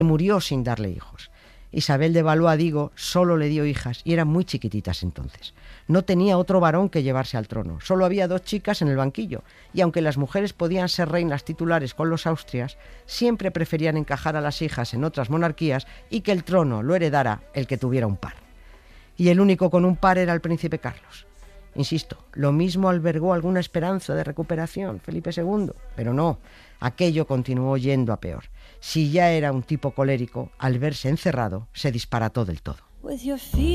murió sin darle hijos. Isabel de Valois, digo, solo le dio hijas y eran muy chiquititas entonces. No tenía otro varón que llevarse al trono. Solo había 2 chicas en el banquillo y aunque las mujeres podían ser reinas titulares con los Austrias, siempre preferían encajar a las hijas en otras monarquías y que el trono lo heredara el que tuviera un par. Y el único con un par era el príncipe Carlos. Insisto, lo mismo albergó alguna esperanza de recuperación Felipe II, pero no, aquello continuó yendo a peor. Si ya era un tipo colérico, al verse encerrado, se disparató del todo.